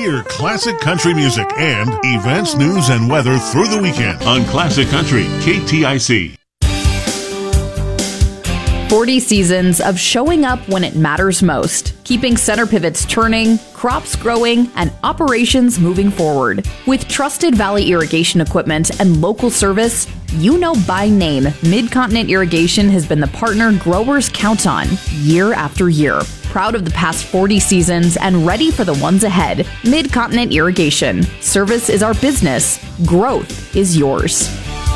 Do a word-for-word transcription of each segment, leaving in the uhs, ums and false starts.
Hear classic country music and events, news, and weather through the weekend on Classic Country, K T I C. forty seasons of showing up when it matters most, keeping center pivots turning, crops growing, and operations moving forward. With trusted Valley irrigation equipment and local service, you know by name, Mid-Continent Irrigation has been the partner growers count on year after year. Proud of the past forty seasons and ready for the ones ahead. Mid-Continent Irrigation. Service is our business. Growth is yours.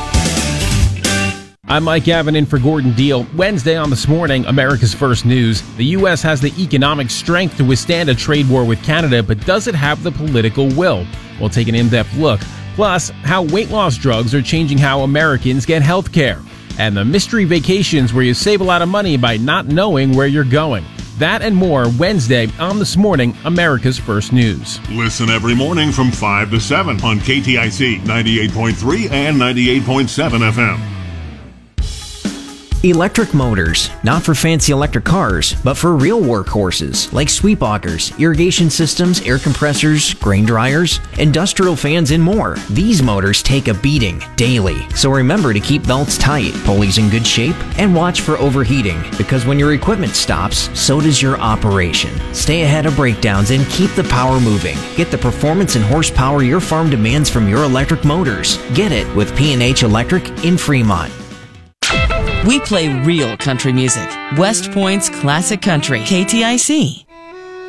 I'm Mike Gavin in for Gordon Deal. Wednesday on This Morning, America's First News. The U S has the economic strength to withstand a trade war with Canada, but does it have the political will? We'll take an in-depth look. Plus, how weight loss drugs are changing how Americans get health care. And the mystery vacations where you save a lot of money by not knowing where you're going. That and more Wednesday on This Morning, America's First News. Listen every morning from five to seven on K T I C ninety-eight point three and ninety-eight point seven F M. Electric motors, not for fancy electric cars, but for real workhorses like sweep augers, irrigation systems, air compressors, grain dryers, industrial fans, and more. These motors take a beating daily, so remember to keep belts tight, pulleys in good shape, and watch for overheating, because when your equipment stops, so does your operation. Stay ahead of breakdowns and keep the power moving. Get the performance and horsepower your farm demands from your electric motors. Get it with P and H Electric in Fremont. We play real country music. West Point's Classic Country, K T I C.